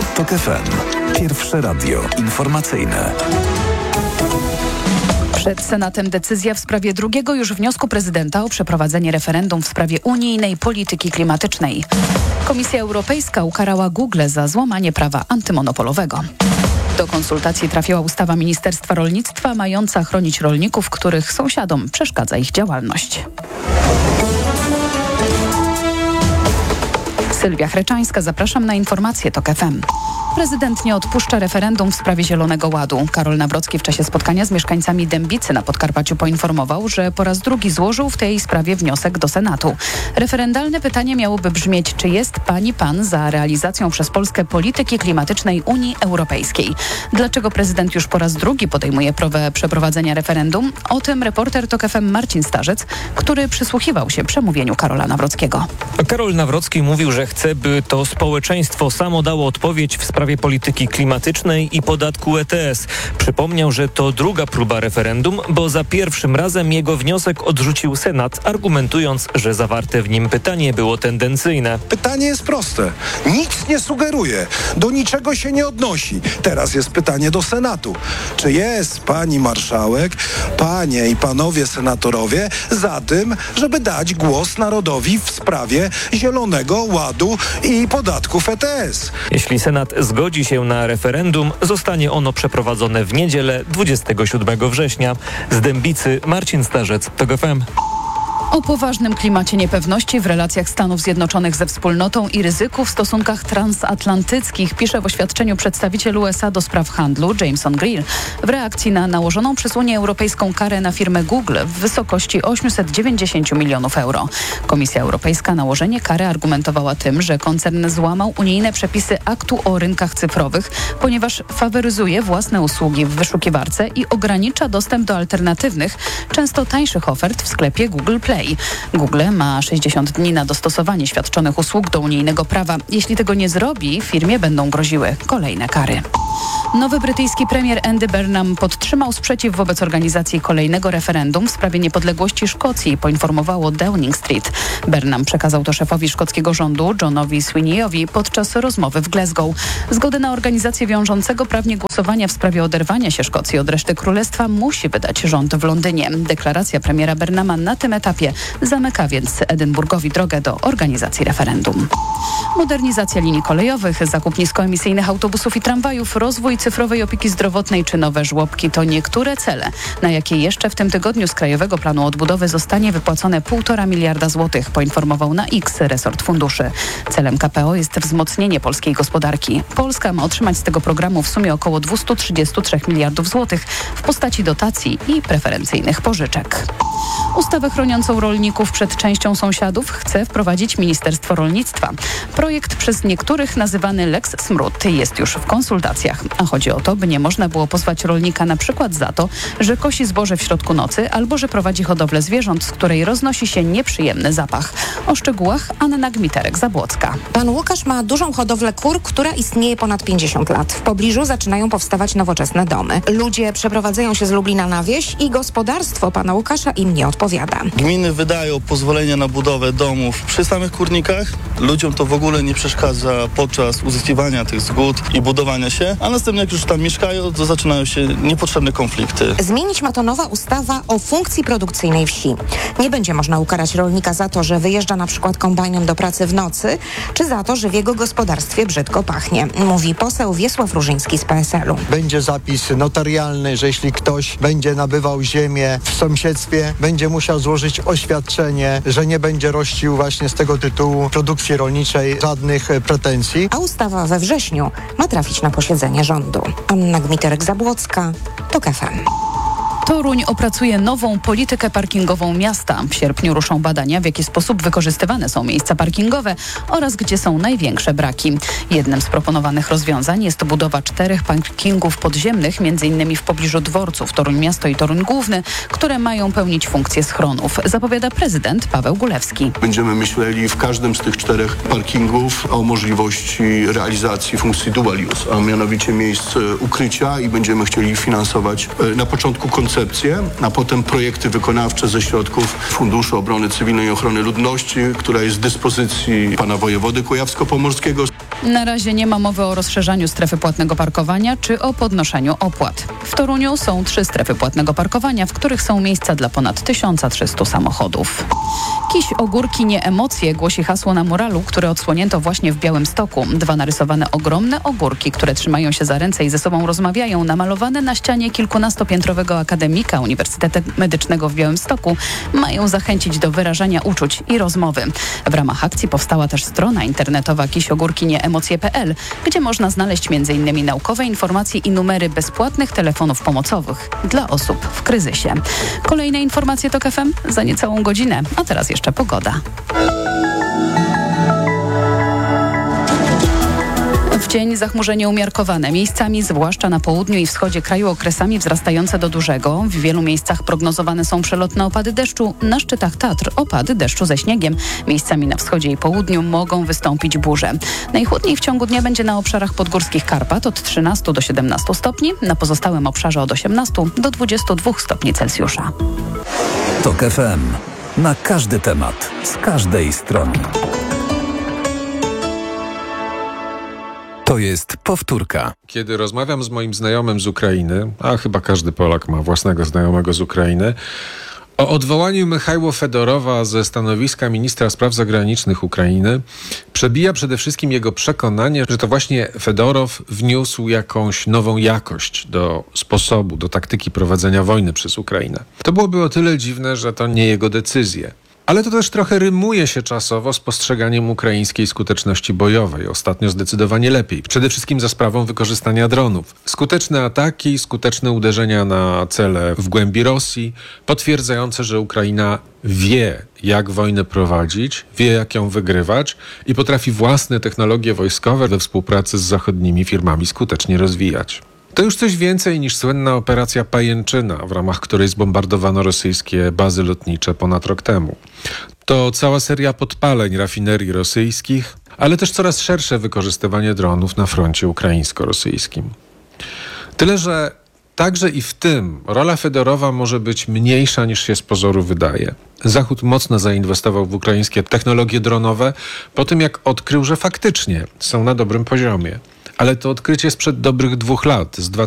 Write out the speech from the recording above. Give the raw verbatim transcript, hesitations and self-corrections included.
TOK F M. Pierwsze radio informacyjne. Przed Senatem decyzja w sprawie drugiego już wniosku prezydenta o przeprowadzenie referendum w sprawie unijnej polityki klimatycznej. Komisja Europejska ukarała Google za złamanie prawa antymonopolowego. Do konsultacji trafiła ustawa Ministerstwa Rolnictwa mająca chronić rolników, których sąsiadom przeszkadza ich działalność. Sylwia Chreczańska, zapraszam na informacje TOK F M. Prezydent nie odpuszcza referendum w sprawie Zielonego Ładu. Karol Nawrocki w czasie spotkania z mieszkańcami Dębicy na Podkarpaciu poinformował, że po raz drugi złożył w tej sprawie wniosek do Senatu. Referendalne pytanie miałoby brzmieć, czy jest pani pan za realizacją przez Polskę polityki klimatycznej Unii Europejskiej. Dlaczego prezydent już po raz drugi podejmuje próbę przeprowadzenia referendum? O tym reporter TOK F M Marcin Starzec, który przysłuchiwał się przemówieniu Karola Nawrockiego. Karol Nawrocki mówił, że chce, by to społeczeństwo samo dało odpowiedź w sprawie polityki klimatycznej i podatku E T S. Przypomniał, że to druga próba referendum, bo za pierwszym razem jego wniosek odrzucił Senat, argumentując, że zawarte w nim pytanie było tendencyjne. Pytanie jest proste. Nic nie sugeruje. Do niczego się nie odnosi. Teraz jest pytanie do Senatu. Czy jest pani marszałek, panie i panowie senatorowie za tym, żeby dać głos narodowi w sprawie Zielonego Ładu i podatków E T S? Jeśli Senat zgodzi się na referendum, zostanie ono przeprowadzone w niedzielę dwudziestego siódmego września. Z Dębicy Marcin Starzec, TOK F M. O poważnym klimacie niepewności w relacjach Stanów Zjednoczonych ze wspólnotą i ryzyku w stosunkach transatlantyckich pisze w oświadczeniu przedstawiciel U S A do spraw handlu Jameson Greer w reakcji na nałożoną przez Unię Europejską karę na firmę Google w wysokości osiemset dziewięćdziesiąt milionów euro. Komisja Europejska nałożenie kary argumentowała tym, że koncern złamał unijne przepisy aktu o rynkach cyfrowych, ponieważ faworyzuje własne usługi w wyszukiwarce i ogranicza dostęp do alternatywnych, często tańszych ofert w sklepie Google Play. Google ma sześćdziesiąt dni na dostosowanie świadczonych usług do unijnego prawa. Jeśli tego nie zrobi, firmie będą groziły kolejne kary. Nowy brytyjski premier Andy Burnham podtrzymał sprzeciw wobec organizacji kolejnego referendum w sprawie niepodległości Szkocji, poinformowało Downing Street. Burnham przekazał to szefowi szkockiego rządu Johnowi Sweeneyowi podczas rozmowy w Glasgow. Zgodę na organizację wiążącego prawnie głosowania w sprawie oderwania się Szkocji od reszty królestwa musi wydać rząd w Londynie. Deklaracja premiera Burnhama na tym etapie zamyka więc Edynburgowi drogę do organizacji referendum. Modernizacja linii kolejowych, zakup niskoemisyjnych autobusów i tramwajów, rozwój cyfrowej opieki zdrowotnej czy nowe żłobki to niektóre cele, na jakie jeszcze w tym tygodniu z Krajowego Planu Odbudowy zostanie wypłacone półtora miliarda złotych, poinformował na X resort funduszy. Celem K P O jest wzmocnienie polskiej gospodarki. Polska ma otrzymać z tego programu w sumie około dwieście trzydzieści trzy miliardów złotych w postaci dotacji i preferencyjnych pożyczek. Ustawę chroniącą rolników przed częścią sąsiadów chce wprowadzić Ministerstwo Rolnictwa. Projekt przez niektórych nazywany Lex Smród jest już w konsultacjach, a chodzi o to, by nie można było pozwać rolnika na przykład za to, że kosi zboże w środku nocy albo że prowadzi hodowlę zwierząt, z której roznosi się nieprzyjemny zapach. O szczegółach Anna Gmiterek-Zabłocka. Pan Łukasz ma dużą hodowlę kur, która istnieje ponad pięćdziesiąt lat. W pobliżu zaczynają powstawać nowoczesne domy. Ludzie przeprowadzają się z Lublina na wieś i gospodarstwo pana Łukasza im nie odpowiada. Gminy wydają pozwolenia na budowę domów przy samych kurnikach. Ludziom to w ogóle nie przeszkadza podczas uzyskiwania tych zgód i budowania się, a następnie jak już tam mieszkają, to zaczynają się niepotrzebne konflikty. Zmienić ma to nowa ustawa o funkcji produkcyjnej wsi. Nie będzie można ukarać rolnika za to, że wyjeżdża na przykład kombajnem do pracy w nocy, czy za to, że w jego gospodarstwie brzydko pachnie, mówi poseł Wiesław Różyński z P S L u. Będzie zapis notarialny, że jeśli ktoś będzie nabywał ziemię w sąsiedztwie, będzie musiał złożyć oświadczenie, że nie będzie rościł właśnie z tego tytułu produkcji rolniczej żadnych pretensji. A ustawa we wrześniu ma trafić na posiedzenie rządu. Anna Gmiterek-Zabłocka, TOK F M. Toruń opracuje nową politykę parkingową miasta. W sierpniu ruszą badania, w jaki sposób wykorzystywane są miejsca parkingowe oraz gdzie są największe braki. Jednym z proponowanych rozwiązań jest budowa czterech parkingów podziemnych, między innymi w pobliżu dworców Toruń Miasto i Toruń Główny, które mają pełnić funkcję schronów, zapowiada prezydent Paweł Gulewski. Będziemy myśleli w każdym z tych czterech parkingów o możliwości realizacji funkcji dual use, a mianowicie miejsc ukrycia i będziemy chcieli finansować na początku koncepcję, a potem projekty wykonawcze ze środków Funduszu Obrony Cywilnej i Ochrony Ludności, która jest w dyspozycji pana wojewody kujawsko-pomorskiego. Na razie nie ma mowy o rozszerzaniu strefy płatnego parkowania czy o podnoszeniu opłat. W Toruniu są trzy strefy płatnego parkowania, w których są miejsca dla ponad tysiąc trzysta samochodów. Kiś, ogórki, nie emocje, głosi hasło na muralu, które odsłonięto właśnie w Białymstoku. Dwa narysowane ogromne ogórki, które trzymają się za ręce i ze sobą rozmawiają, namalowane na ścianie kilkunastopiętrowego akademika Uniwersytetu Medycznego w Białymstoku, mają zachęcić do wyrażania uczuć i rozmowy. W ramach akcji powstała też strona internetowa kiś ogórki nie emocje kropka p l, gdzie można znaleźć między innymi naukowe informacje i numery bezpłatnych telefonów pomocowych dla osób w kryzysie. Kolejne informacje TOK F M za niecałą godzinę, a teraz jeszcze pogoda. W dzień zachmurzenie umiarkowane, miejscami zwłaszcza na południu i wschodzie kraju okresami wzrastające do dużego. W wielu miejscach prognozowane są przelotne opady deszczu. Na szczytach Tatr opady deszczu ze śniegiem. Miejscami na wschodzie i południu mogą wystąpić burze. Najchłodniej w ciągu dnia będzie na obszarach podgórskich Karpat od trzynastu do siedemnastu stopni, na pozostałym obszarze od osiemnastu do dwudziestu dwóch stopni Celsjusza. TOK F M. Na każdy temat, z każdej strony. To jest powtórka. Kiedy rozmawiam z moim znajomym z Ukrainy, a chyba każdy Polak ma własnego znajomego z Ukrainy, o odwołaniu Michajła Fedorowa ze stanowiska ministra spraw zagranicznych Ukrainy, przebija przede wszystkim jego przekonanie, że to właśnie Fedorow wniósł jakąś nową jakość do sposobu, do taktyki prowadzenia wojny przez Ukrainę. To byłoby o tyle dziwne, że to nie jego decyzje. Ale to też trochę rymuje się czasowo z postrzeganiem ukraińskiej skuteczności bojowej. Ostatnio zdecydowanie lepiej. Przede wszystkim za sprawą wykorzystania dronów. Skuteczne ataki, skuteczne uderzenia na cele w głębi Rosji, potwierdzające, że Ukraina wie, jak wojnę prowadzić, wie, jak ją wygrywać i potrafi własne technologie wojskowe we współpracy z zachodnimi firmami skutecznie rozwijać. To już coś więcej niż słynna operacja Pajęczyna, w ramach której zbombardowano rosyjskie bazy lotnicze ponad rok temu. To cała seria podpaleń rafinerii rosyjskich, ale też coraz szersze wykorzystywanie dronów na froncie ukraińsko-rosyjskim. Tyle, że także i w tym rola Fedorowa może być mniejsza niż się z pozoru wydaje. Zachód mocno zainwestował w ukraińskie technologie dronowe po tym, jak odkrył, że faktycznie są na dobrym poziomie. Ale to odkrycie sprzed dobrych dwóch lat, z